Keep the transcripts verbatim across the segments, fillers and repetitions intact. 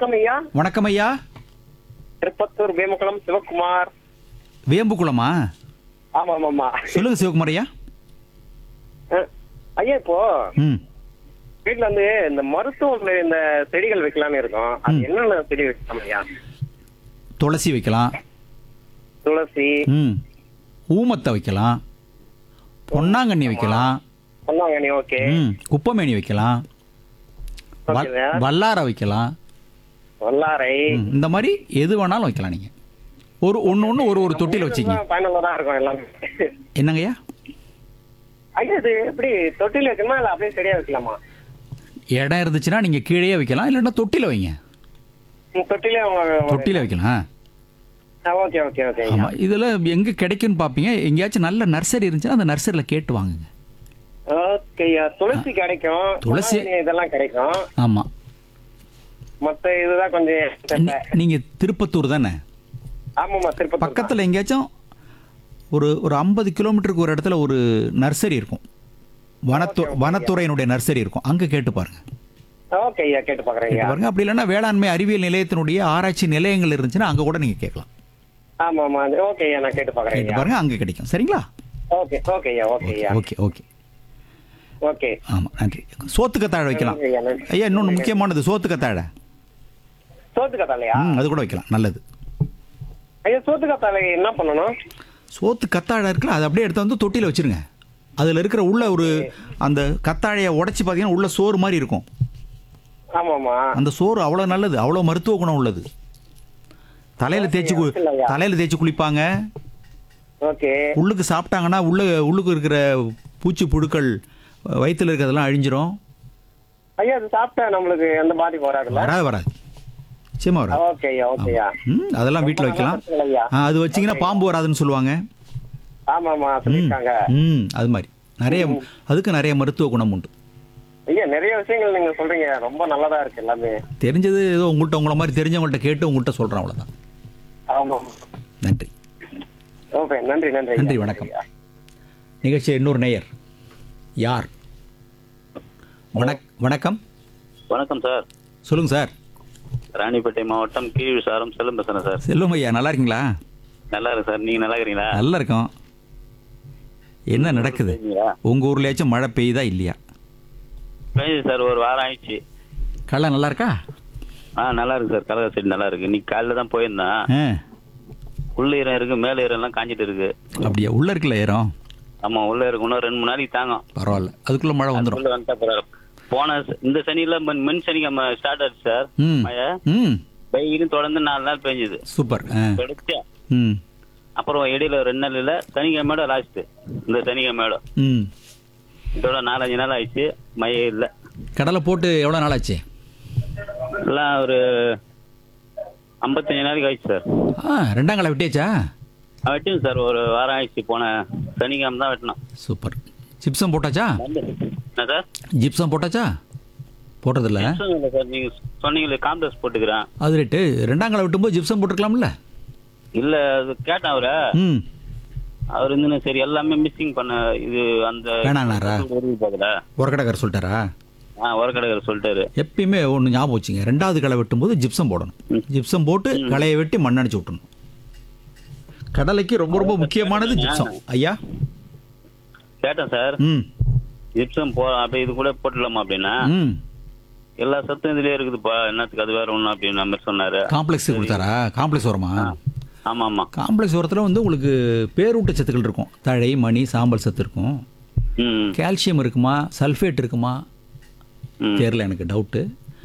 வணக்கம் ஐயா. வணக்கம் ஐயா. திருப்பத்தூர் வேமுக்குளம் சிவகுமார். வேம்புக்குளமா? ஆமா ஆமா. சொல்லுங்க சிவகுமார் ஐயா. அஹ், ஐயா இப்போ ம் வீட்டுல வந்து இந்த மருத்துவ இந்த செடிகள் வைக்கலாம்னு இருக்கோம். அது என்னென்ன செடி வைக்கலாம் ஐயா? துளசி வைக்கலாம். துளசி, ம் ஊமத்தை வைக்கலாம். பொன்னாங்கண்ணி வைக்கலாம். பொன்னாங்கண்ணி, ஓகே. ம் குப்பமேனி வைக்கலாம். வ- ஓகேங்க. வல்லாரை வைக்கலாம். வல்லாரை. ம், இந்த மாதிரி எது வேணாலும் வைக்கலாம் நீங்கள். ஒரு ஒன்று ஒன்று ஒரு ஒரு தொட்டியில் வச்சுங்க. பயனுள்ளதா இருக்கும் எல்லாமே. என்னங்கய்யா? ஐயா இது எப்படி தொட்டில வைக்கணுமா இல்ல அப்படியே செடியா வைக்கலாமா? இடம் இருந்துச்சுன்னா நீங்கள் கீழே வைக்கலாம், இல்லைன்னா தொட்டியில் வைங்க. ம், தொட்டிலே தொட்டியில் வைக்கலாம். ஓகே ஓகே ஓகே ஐயா. ஆமாம். இதில் எங்கே கிடைக்குன்னு பார்ப்பீங்க. எங்கேயாச்சும் நல்ல நர்சரி இருந்துச்சுன்னா அந்த நர்சரியில் கேட்டு வாங்குங்க. ஓகே ஐயா. துளசி கிடைக்கும், துளசி. பொன்னாங்கண்ணி இதெல்லாம் கிடைக்கும். ஆமாம். மத்த இதுதான் கொஞ்சம். நீங்கள் திருப்பத்தூர் தானே? ஆமாமா, திருப்பதி பக்கத்தில் எங்கேயாச்சும் ஒரு ஒரு ஐம்பது கிலோமீட்டருக்கு ஒரு இடத்துல ஒரு நர்சரி இருக்கும். வனத்து வனத்துறையினுடைய நர்சரி இருக்கும். அங்கே கேட்டு பாருங்க. ஓகே ஐயா, கேட்டு பாக்குறேன் கேட்டு ஐயா. பாருங்க. அப்படி இல்லைன்னா வேளாண்மை அறிவியல் நிலையத்தினுடைய ஆராய்ச்சி நிலையங்கள் இருந்துச்சுன்னா அங்கே கூட நீங்கள் கேட்கலாம். ஆமா ஆமா, ஓகே ஐயா, நான் கேட்டு பாக்குறேன் கேட்டு ஐயா. பாருங்க, அங்கே கிடைக்கும். சரிங்களா? ஓகே ஓகே ஐயா, ஓகே ஐயா, ஓகே ஓகே. ஓகே. ஆமாம், நன்றி. சோத்து கத்தாழை வைக்கலாம் நன்றி ஐயா, நன்றி. ஐயா. இன்னொன்று முக்கியமானது சோத்து கத்தாழை. சோத்து கத்தாழையா? ம் அது கூட வைக்கலாம், நல்லது. ஐயா, சோத்து கத்தாழை என்ன பண்ணணும்? சோத்து கத்தாழை இருக்குல்ல, அதை அப்படியே எடுத்து வந்து தொட்டியில் வச்சிருங்க. அதில் இருக்கிற உள்ள ஒரு அந்த கத்தாழையை உடைச்சி பார்த்தீங்கன்னா உள்ள சோறு மாதிரி இருக்கும். ஆமாமா. அந்த சோறு அவ்வளோ நல்லது, அவ்வளோ மருத்துவ குணம் உள்ளது. தலையில் தேய்ச்சி கு- இல்லையா? தலையில் தேய்ச்சி குளிப்பாங்க. ஓகே. உள்ளுக்கு சாப்பிட்டாங்கன்னா உள்ள உள்ளுக்கு இருக்கிற பூச்சி புழுக்கள் வயிற்றில் இருக்கிறதெல்லாம் அழிஞ்சிரும். ஐயா, அது சாப்பிட்டா நம்மளுக்கு எந்த பாதிப்பு வராதுல்ல? வராது வராது நிச்சயமாக வராது. ஓகே ஐயா, ஓகே ஐயா. ம் அதெல்லாம் வீட்டில் வைக்கலாம். நல்ல ஐயா. ஆ, அது வச்சிங்கன்னா பாம்பு வராதுன்னு சொல்லுவாங்க. ஆமாமா, சொல்லிருக்காங்க. ம் அது மாதிரி நிறைய அதுக்கு நிறைய மருத்துவ குணம் உண்டு. ஐயா, நிறைய விஷயங்கள் நீங்க சொல்றீங்க, ரொம்ப நல்லதா இருக்கு எல்லாமே. தெரிஞ்சது ஏதோ உங்கள்கிட்ட உங்களை மாதிரி தெரிஞ்சவங்கள்ட்ட கேட்டு உங்கள்கிட்ட சொல்கிறேன், அவ்வளோதான். ஆமா. நன்றி. ஓகே, நன்றி நன்றி ஐயா. நன்றி, வணக்கம். நிகழ்ச்சி இன்னொரு நேயர் யார்? வணக் வணக்கம். வணக்கம் சார். சொல்லுங்கள் சார். ராணிப்பேட்டை மாவட்டம் கீழ் சாரம் செல்லும் பேசுறேன் சார். செல்வம் ஐயா, நல்லா இருக்கீங்களா? நல்லா இருக்கு சார். நீங்க நல்லா இருக்கிறீங்களா? நல்லா இருக்கோம். என்ன நடக்குது உங்கள் ஊர்லேயாச்சும்? மழை பெய்யுதா இல்லையா? பெய்யுது சார், ஒரு வாரம் ஆயிடுச்சு. கடலை நல்லா இருக்கா? ஆ நல்லா இருக்கு சார். கலகா செடி நல்லா இருக்கு. இன்னைக்கு காலையில தான் போயிருந்தேன். ஆ உள்ள ஈரம் இருக்கு, மேல ஈரம் எல்லாம் காஞ்சிட்டு இருக்கு. அப்படியா? உள்ளே இருக்குல்ல ஏறம்? ஆமா, உள்ள இருக்கு. இன்னும் ரெண்டு மூணு நாளைக்கு தாங்கும். பரவாயில்ல, அதுக்குள்ளே மழை வந்துடும். உள்ள வந்துட்டா பரவாயில்ல. போன ச- இந்த சனியில மண் மண் சனி ஸ்டார்ட் ஆச்சு சார். ம் மழை ம் வெயிலும் தொடர்ந்து நாலு நாள் பெஞ்சுது. சூப்பர். ஆ தொடர்ச்சியா. ம் அப்புறம் இடையில ரெண்டு நாள் இல்ல, சனிக்கிழமையோட லாஸ்ட். இந்த சனிக்கிழமையோட ம் இதோட நாலஞ்சு நாள் ஆயிடுச்சு, மழையே இல்லை. கடலை போட்டு எவ்வளோ நாள் ஆச்சு? எல்லாம் ஒரு ஐம்பத்தஞ்சு நாளைக்கு ஆயிடுச்சு சார். ஆ ரெண்டாம் கடலை விட்டியாச்சா? வெட்டினோம் சார், ஒரு வாரம் ஆயிடுச்சு. போன சனிக்கிழமை தான் வெட்டினோம். சூப்பர். ஜிப்சம் போட்டாச்சா? என்ன சார்? ஜிப்சம் போட்டாச்சா? போட்டதில்ல. ஜிப்சம் இல்லை சார், நீங்க சொன்னீங்களே காம்ப்ளெக்ஸ் போட்டுக்கிறேன். அது ரேட்டு. ரெண்டாம் கடலை விட்டும்போது ஜிப்சம் போட்டுருக்கலாம்ல? இல்ல, அது கேட்டேன் அவரை. ம் அவர் இருந்து சரி எல்லாமே மிஸ்ஸிங் பண்ண இது அந்த வேணாண்ணாரா? பாக்கல. உரக்கடைக்காரர் சொல்லிட்டாரா? ஆ உரக்கடைக்காரர் சொல்லிட்டாரு. எப்பயுமே ஒன்று ஞாபகம் வச்சுங்க, ரெண்டாவது களை வெட்டும்போது ஜிப்சம் போடணும். ஜிப்சம் போட்டு களையை வெட்டி மண்ணடிச்சு விட்டணும். கடலைக்கு ரொம்ப ரொம்ப முக்கியமானது ஜிப்சம் ஐயா. கேட்டேன் சார். ம் ஜிப்சம் போ அப்படியே இது கூட போட்டுடலாமா அப்படின்னா, ம் எல்லா சத்தும் இதுலயே இருக்குதுப்பா, என்னத்துக்கு அது வேற ஒண்ணு அப்படின்னு மாதிரி சொன்னாரு. காம்ப்ளெக்ஸ் கொடுத்தாரா? காம்ப்ளெக்ஸ் உரமா? ஆமா ஆமா. காம்ப்ளெக்ஸ் உரத்தில் வந்து உங்களுக்கு பேரூட்ட சத்துக்கள் இருக்கும். தழை, மணி, சாம்பல் சத்து இருக்கும். ம் கால்சியம் இருக்குமா, சல்ஃபேட் இருக்குமா ம். தெரியல, எனக்கு டவுட்டு.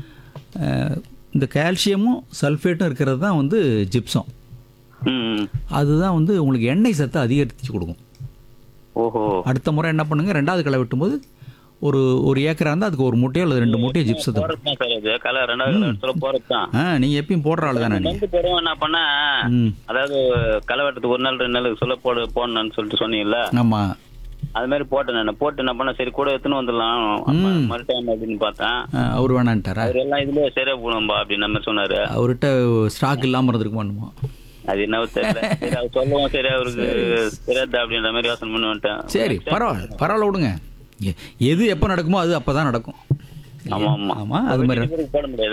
இந்த கால்சியமும் சல்ஃபேட்டும் இருக்கிறது தான் வந்து ஜிப்சம். ம். அதுதான் வந்து உங்களுக்கு எண்ணெய் சத்தை அதிகரித்து கொடுக்கும். ஓஹோ. அடுத்த முறை என்ன பண்ணுங்க, ரெண்டாவது களை வெட்டும்போது ஒரு ஒரு ஏக்கரா இருந்தால் அதுக்கு ஒரு மூட்டையோ அல்லது ரெண்டு மூட்டையோ ஜிப்சத்தை போறதுதான் சார். அது கலை ரெண்டாவது இடத்துல போறதுதான். ஆ நீங்கள் எப்பயும் போடுற ஆள் தானே? வந்து பெருவன் என்ன பண்ண, ம் அதாவது களை வெட்டத்துக்கு ஒரு நாள் ரெண்டு நாளுக்கு சொல்ல போடு போடணும்னு சொல்லிட்டு சொன்னீங்கல்ல, ஆமாம். அது மாதிரி போட்டேன் நான். போட்டு என்ன பண்ண, சரி கூட எடுத்துன்னு வந்துடலாம் மறுடைம் அப்படின்னு பார்த்தேன். அவர் வேணான்ட்டாரா? அவர் எல்லாம் இதுலயே சரியா போகணும்பா அப்படின்னு நம்ம சொன்னாரு. அவர்கிட்ட ஸ்டாக் இல்லாமல் இருந்திருக்குமானுமா? அது என்ன தெரியல. சரி அவர் சொல்லவும் சரி அவருக்கு தெரியாது அப்படின்ற மாதிரி யோசனை பண்ணி வந்துட்டேன். சரி, பரவாயில்ல பரவாயில்ல விடுங்க. எ- எது எப்போ நடக்குமோ அது அப்போ தான் நடக்கும். ஆமா ஆமா. ஆமாம், அது மாதிரி போட முடியாது.